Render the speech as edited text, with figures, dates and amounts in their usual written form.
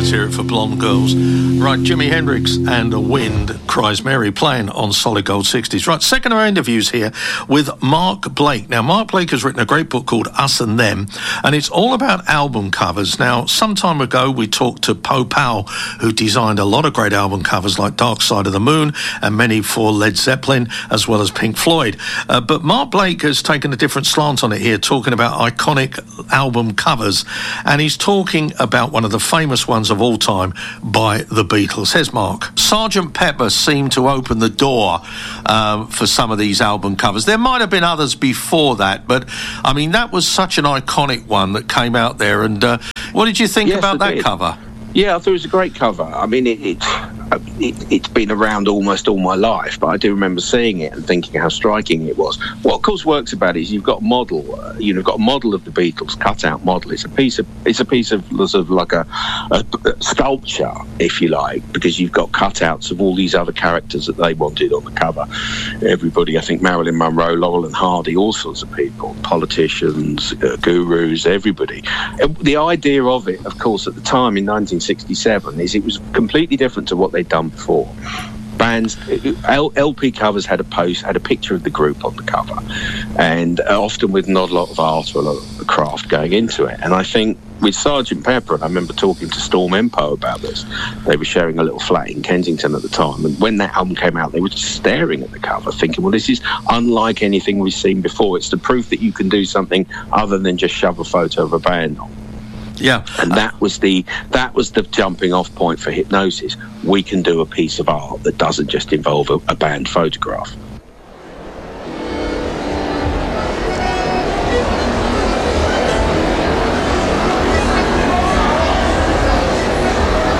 Let's hear it for Blonde Girls. Right, Jimi Hendrix and A Wind Cries Mary playing on Solid Gold 60s. Right, second of our interviews here with Mark Blake. Now, Mark Blake has written a great book called Us and Them, and it's all about album covers. Now, some time ago, we talked to Poe Powell, who designed a lot of great album covers like Dark Side of the Moon and many for Led Zeppelin, as well as Pink Floyd. But Mark Blake has taken a different slant on it here, talking about iconic album covers, and he's talking about one of the famous ones of all time by the Beatles. Here's Mark. Sgt. Pepper seemed to open the door for some of these album covers. There might have been others before that, but I mean, that was such an iconic one that came out there. And what did you think about that cover? Yeah, I thought it was a great cover. I mean, it's been around almost all my life, but I do remember seeing it and thinking how striking it was. What, of course, works about it is you've got a model. You've got a model of the Beatles, cut-out model. It's a piece of sort of like a sculpture, if you like, because you've got cutouts of all these other characters that they wanted on the cover. Everybody, I think Marilyn Monroe, Laurel and Hardy, all sorts of people, politicians, gurus, everybody. The idea of it, of course, at the time in 1967, is it was completely different to what they'd done before. Bands, LP covers had a picture of the group on the cover, and often with not a lot of art or a lot of craft going into it. And I think with Sgt. Pepper, and I remember talking to Storm Empo about this, they were sharing a little flat in Kensington at the time, and when that album came out, they were just staring at the cover thinking, well, this is unlike anything we've seen before. It's the proof that you can do something other than just shove a photo of a band on. Yeah, and that was the jumping off point for Hypnosis. We can do a piece of art that doesn't just involve a band photograph.